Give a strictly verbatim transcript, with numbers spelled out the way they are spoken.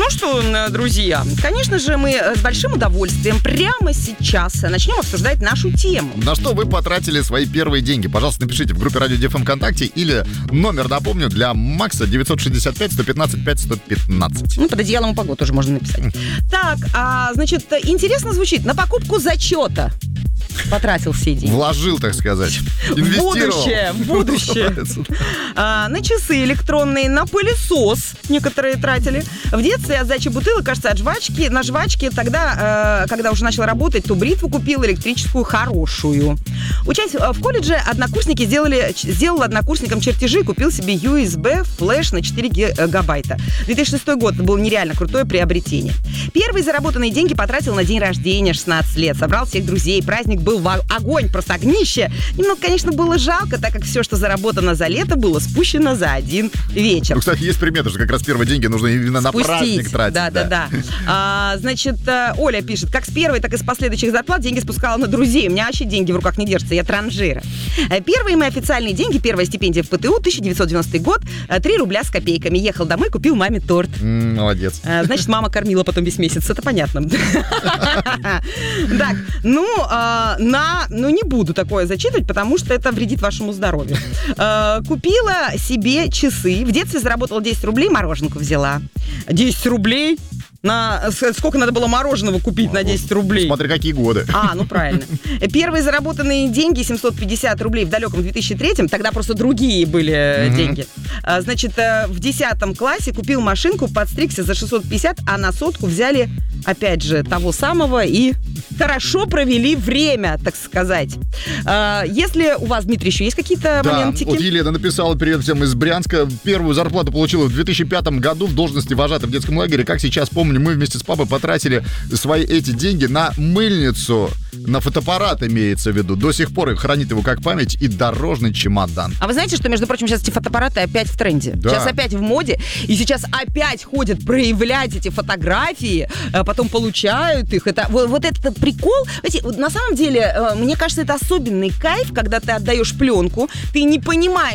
Ну что, друзья, конечно же, мы с большим удовольствием прямо сейчас начнем обсуждать нашу тему. На что вы потратили свои первые деньги? Пожалуйста, напишите в группе Радио ДФМ ВКонтакте или номер, напомню, для Макса девятьсот шестьдесят пять сто пятнадцать пять сто пятнадцать. Ну, под одеялом упаго тоже можно написать. Так, а, значит, интересно звучит. На покупку зачета потратил все деньги. Вложил, так сказать. Инвестировал. Будущее, будущее. А, на часы электронные, на пылесос некоторые тратили. В детстве от сдачи бутылок, кажется, от жвачки, на жвачке тогда, э, когда уже начала работать, то бритву купил электрическую хорошую. Учась в колледже, однокурсники сделали, сделал однокурсникам чертежи и купил себе ю эс би флеш на четыре гигабайта. две тысячи шестой год был нереально крутое приобретение. Первые заработанные деньги потратил на день рождения, шестнадцать лет. Собрал всех друзей. Праздник был в огонь, просто огнище. Немного, конечно, было жалко, так как все, что заработано за лето, было спущено за один вечер. Ну, кстати, есть примета, что как раз первые деньги нужно именно на Спустить. праздник тратить. Да, да, да. да. А, значит, Оля пишет, как с первой, так и с последующих зарплат деньги спускала на друзей. У меня вообще деньги в руках не держатся, я транжира. Первые мои официальные деньги, первая стипендия в ПТУ, тысяча девятьсот девяностый год, три рубля с копейками. Ехал домой, купил маме торт. М, молодец. А, значит, мама кормила потом весь месяц, это понятно. Так, ну, на, ну, не буду такое зачитывать, потому что это вредит вашему здоровью. Купила себе часы. В детстве заработала десять рублей, мороженку взяла. десять рублей? На... Сколько надо было мороженого купить на десять рублей? Смотри, какие годы. А, ну правильно. Первые заработанные деньги, семьсот пятьдесят рублей в далеком две тысячи третьем, тогда просто другие были mm-hmm. деньги. Значит, в десятом классе купил машинку, подстригся за шестьсот пятьдесят, а на сотку взяли, опять же, того самого и хорошо провели время, так сказать. Если у вас, Дмитрий, еще есть какие-то да, моментики? Вот Елена написала, привет всем из Брянска. Первую зарплату получила в две тысячи пятом году в должности вожатой в детском лагере. Как сейчас помню, мы вместе с папой потратили свои эти деньги на мыльницу, на фотоаппарат имеется в виду. До сих пор хранит его как память и дорожный чемодан. А вы знаете, что, между прочим, сейчас эти фотоаппараты опять в тренде? Да. Сейчас опять в моде, и сейчас опять ходят проявлять эти фотографии, потом получают их. Это, вот, вот этот прикол, знаете, на самом деле, мне кажется, это особенный кайф, когда ты отдаешь пленку, ты не понимаешь,